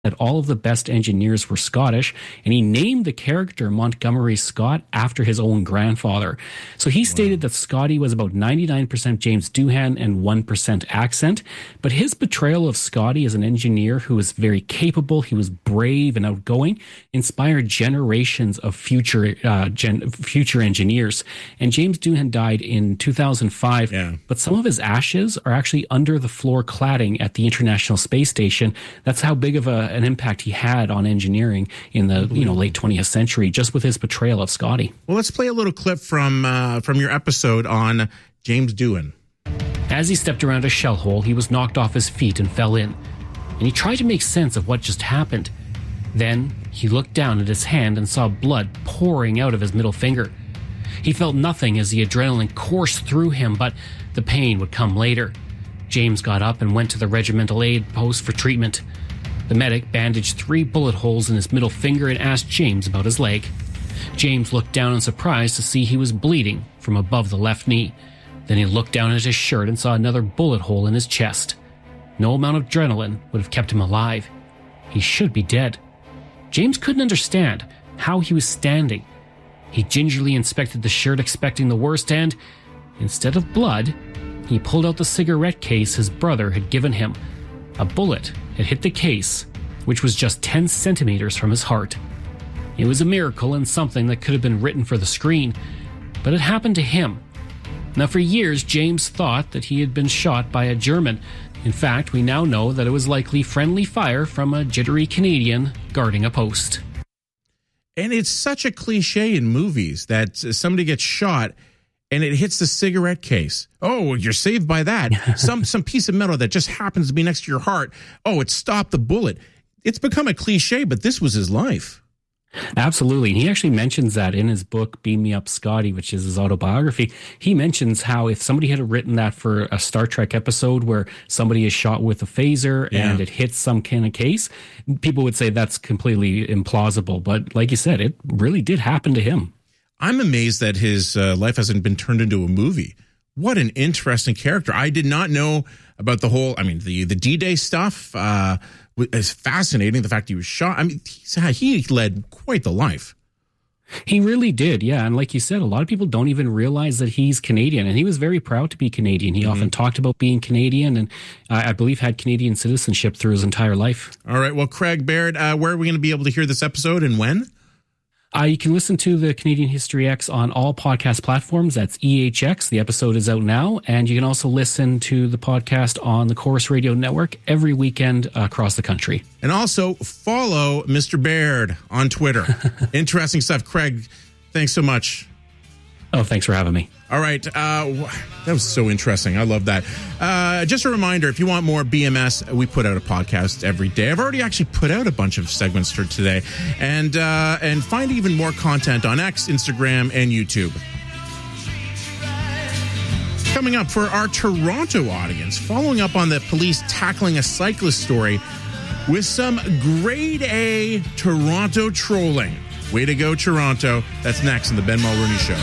that all of the best engineers were Scottish, and he named the character Montgomery Scott after his own grandfather. So he stated that Scotty was about 99% James Doohan and 1% accent, but his portrayal of Scotty as an engineer who was very capable, he was brave and outgoing, inspired generations of future engineers. And James Doohan died in 2005, but some of his ashes are actually under the floor cladding at the International Space Station. That's how big of an impact he had on engineering in the late 20th century, just with his portrayal of Scotty. Well, let's play a little clip from your episode on James Doohan. As he stepped around a shell hole, he was knocked off his feet and fell in. And he tried to make sense of what just happened. Then he looked down at his hand and saw blood pouring out of his middle finger. He felt nothing as the adrenaline coursed through him, but the pain would come later. James got up and went to the regimental aid post for treatment. The medic bandaged 3 bullet holes in his middle finger and asked James about his leg. James looked down in surprise to see he was bleeding from above the left knee. Then he looked down at his shirt and saw another bullet hole in his chest. No amount of adrenaline would have kept him alive. He should be dead. James couldn't understand how he was standing. He gingerly inspected the shirt, expecting the worst, and instead of blood, he pulled out the cigarette case his brother had given him. A bullet had hit the case, which was just 10 centimeters from his heart. It was a miracle and something that could have been written for the screen, but it happened to him. Now, for years, James thought that he had been shot by a German. In fact, we now know that it was likely friendly fire from a jittery Canadian guarding a post. And it's such a cliche in movies that somebody gets shot and it hits the cigarette case. Oh, you're saved by that. Some piece of metal that just happens to be next to your heart. Oh, it stopped the bullet. It's become a cliche, but this was his life. Absolutely. And he actually mentions that in his book, Beam Me Up, Scotty, which is his autobiography. He mentions how if somebody had written that for a Star Trek episode where somebody is shot with a phaser and it hits some kind of case, people would say that's completely implausible. But like you said, it really did happen to him. I'm amazed that his life hasn't been turned into a movie. What an interesting character. I did not know about the whole, the D-Day stuff. It's fascinating, the fact he was shot. He led quite the life. He really did, yeah. And like you said, a lot of people don't even realize that he's Canadian. And he was very proud to be Canadian. He often talked about being Canadian and I believe had Canadian citizenship through his entire life. All right. Well, Craig Baird, where are we going to be able to hear this episode and when? You can listen to the Canadian History X on all podcast platforms. That's EHX. The episode is out now. And you can also listen to the podcast on the Chorus Radio Network every weekend across the country. And also follow Mr. Baird on Twitter. Interesting stuff. Craig, thanks so much. Oh, thanks for having me. All right. That was so interesting. I love that. Just a reminder, if you want more BMS, we put out a podcast every day. I've already actually put out a bunch of segments for today. And find even more content on X, Instagram, and YouTube. Coming up for our Toronto audience, following up on the police tackling a cyclist story with some grade A Toronto trolling. Way to go, Toronto. That's next in the Ben Mulroney Show.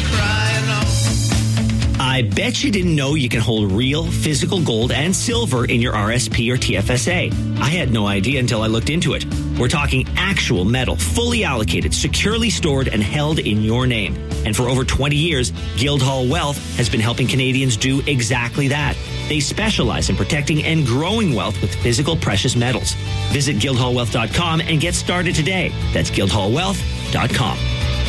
I bet you didn't know you can hold real physical gold and silver in your RSP or TFSA. I had no idea until I looked into it. We're talking actual metal, fully allocated, securely stored, and held in your name. And for over 20 years, Guildhall Wealth has been helping Canadians do exactly that. They specialize in protecting and growing wealth with physical precious metals. Visit guildhallwealth.com and get started today. That's guildhallwealth.com.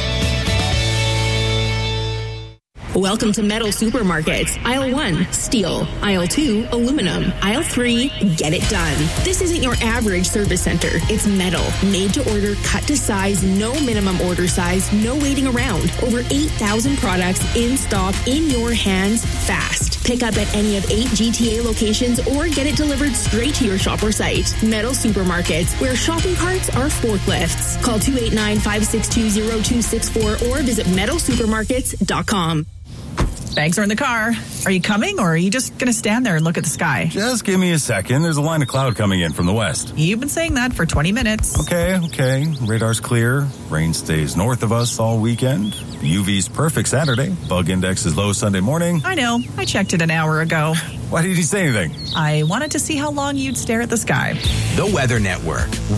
Welcome to Metal Supermarkets. Aisle 1, steel. Aisle 2, aluminum. Aisle 3, get it done. This isn't your average service center. It's metal, made to order, cut to size, no minimum order size, no waiting around. Over 8,000 products in stock, in your hands, fast. Pick up at any of 8 GTA locations or get it delivered straight to your shop or site. Metal Supermarkets, where shopping carts are forklifts. Call 289-562-0264 or visit metalsupermarkets.com. Bags are in the car. Are you coming, or are you just going to stand there and look at the sky? Just give me a second. There's a line of cloud coming in from the west. You've been saying that for 20 minutes. Okay. Radar's clear. Rain stays north of us all weekend. UV's perfect Saturday. Bug index is low Sunday morning. I know. I checked it an hour ago. Why did he say anything? I wanted to see how long you'd stare at the sky. The Weather Network.